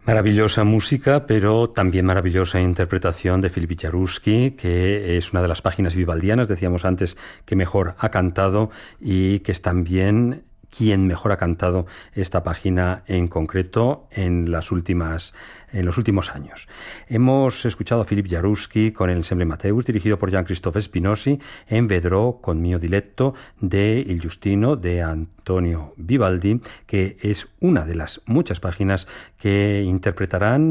Maravillosa música, pero también maravillosa interpretación de Philippe Jaroussky, que es una de las páginas vivaldianas, decíamos antes, que mejor ha cantado y que es también quien mejor ha cantado esta página en concreto en los últimos años. Hemos escuchado a Philippe Jaroussky con el Ensemble Matthäus, dirigido por Jean-Christophe Spinozzi, en Vedrò con mio diletto de Il Giustino de Antonio Vivaldi, que es una de las muchas páginas que interpretarán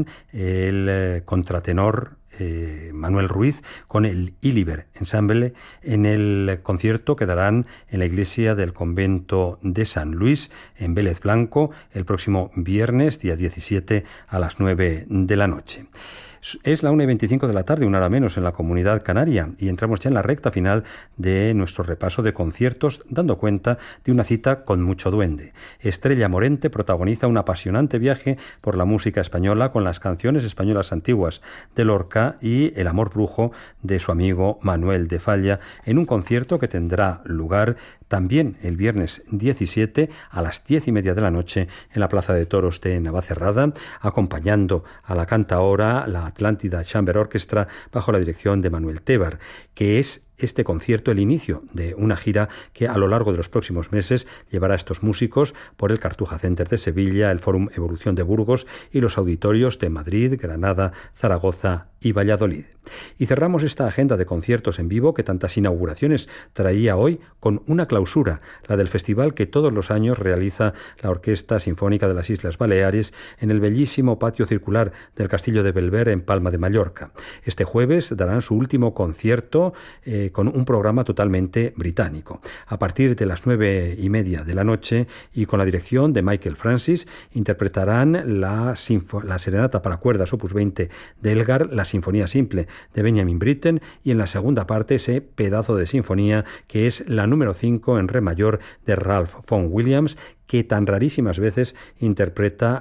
el contratenor Manuel Ruiz con el Iliber Ensemble en el concierto que darán en la iglesia del convento de San Luis en Vélez Blanco el próximo viernes, día 17, a las 9 de la noche. Es la 1:25 de la tarde, una hora menos en la Comunidad Canaria, y entramos ya en la recta final de nuestro repaso de conciertos, dando cuenta de una cita con mucho duende. Estrella Morente protagoniza un apasionante viaje por la música española con las canciones españolas antiguas de Lorca y El amor brujo de su amigo Manuel de Falla, en un concierto que tendrá lugar también el viernes 17 a las 10:30 de la noche en la Plaza de Toros de Navacerrada, acompañando a la cantaora, la Atlántida Chamber Orchestra, bajo la dirección de Manuel Tebar, que es este concierto el inicio de una gira que a lo largo de los próximos meses llevará a estos músicos por el Cartuja Center de Sevilla, el Fórum Evolución de Burgos y los auditorios de Madrid, Granada, Zaragoza y Valladolid. Y cerramos esta agenda de conciertos en vivo que tantas inauguraciones traía hoy con una clausura, la del festival que todos los años realiza la Orquesta Sinfónica de las Islas Baleares en el bellísimo patio circular del Castillo de Belver en Palma de Mallorca. Este jueves darán su último concierto con un programa totalmente británico. A partir de las 9:30 de la noche y con la dirección de Michael Francis, interpretarán la Serenata para cuerdas opus 20 de Elgar, la Sinfonía Simple de Benjamin Britten y en la segunda parte ese pedazo de sinfonía que es la número 5 en re mayor de Ralph Vaughan Williams, que tan rarísimas veces interpretan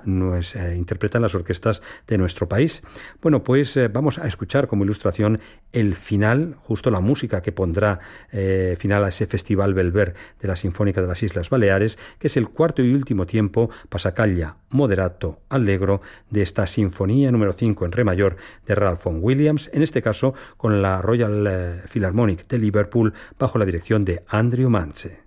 las orquestas de nuestro país. Bueno, pues vamos a escuchar como ilustración el final, justo la música que pondrá final a ese Festival Belver de la Sinfónica de las Islas Baleares, que es el cuarto y último tiempo, Passacaglia moderato allegro, de esta Sinfonía número 5 en re mayor de Ralph Vaughan Williams, en este caso con la Royal Philharmonic de Liverpool bajo la dirección de Andrew Mance.